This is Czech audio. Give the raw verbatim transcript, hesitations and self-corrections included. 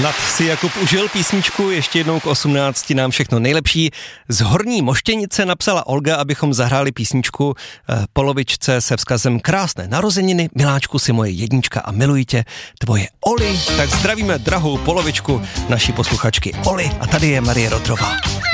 Snad si Jakub užil písničku, ještě jednou k osmnácti nám všechno nejlepší. Z Horní Moštěnice napsala Olga, abychom zahráli písničku eh, polovičce se vzkazem krásné narozeniny, miláčku si moje jednička a miluji tě, tvoje Oli. Tak zdravíme drahou polovičku naší posluchačky Oli a tady je Marie Rotrová.